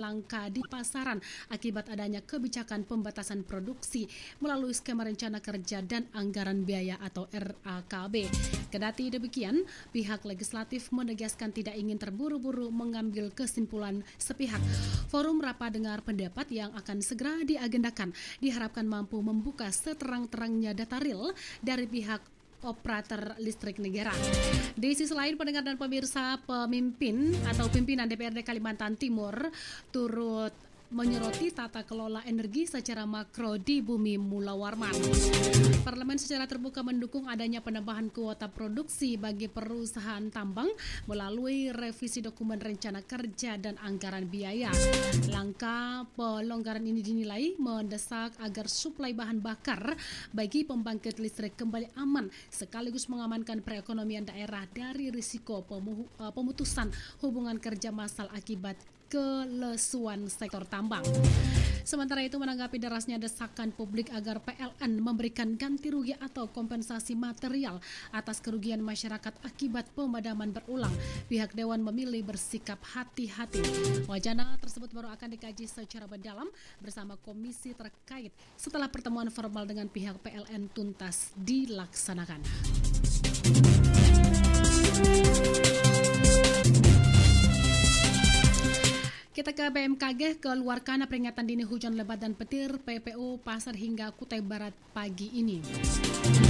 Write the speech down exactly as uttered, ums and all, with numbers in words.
langka di pasaran akibat adanya kebijakan pembatasan produksi melalui skema rencana kerja dan anggaran biaya atau R A K B. Kendati demikian, pihak legislatif menegaskan tidak ingin terburu-buru mengambil kesimpulan sepihak. Forum rapat dengar pendapat yang akan segera diagendakan diharapkan mampu membuka seterang-terangnya data real dari pihak operator listrik negara. Di sisi lain, pendengar dan pemirsa, pemimpin atau pimpinan D P R D Kalimantan Timur turut menyoroti tata kelola energi secara makro di Bumi Mula Warman. Parlemen secara terbuka mendukung adanya penambahan kuota produksi bagi perusahaan tambang melalui revisi dokumen rencana kerja dan anggaran biaya. Langkah pelonggaran ini dinilai mendesak agar suplai bahan bakar bagi pembangkit listrik kembali aman sekaligus mengamankan perekonomian daerah dari risiko pemutusan hubungan kerja massal akibat kelesuan sektor tambang. Sementara itu, menanggapi derasnya desakan publik agar P L N memberikan ganti rugi atau kompensasi material atas kerugian masyarakat akibat pemadaman berulang, pihak Dewan memilih bersikap hati-hati. Wacana tersebut baru akan dikaji secara mendalam bersama komisi terkait setelah pertemuan formal dengan pihak P L N tuntas dilaksanakan. Kita ke B M K G, keluarkan peringatan dini hujan lebat dan petir P P U Pasar hingga Kutai Barat pagi ini.